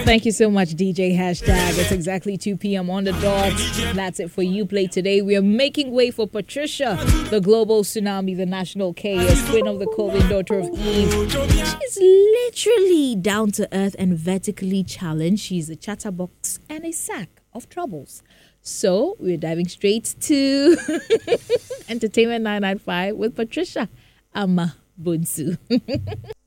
Thank you so much, DJ Hashtag. It's exactly 2 p.m. on the dot. That's it for You Play today. We are making way for Patricia, the global tsunami, the national chaos, queen of the Colvin, daughter of Eve. She's literally down to earth and vertically challenged. She's a chatterbox and a sack of troubles. So we're diving straight to Entertainment 995 with Patricia Ama Bunsu.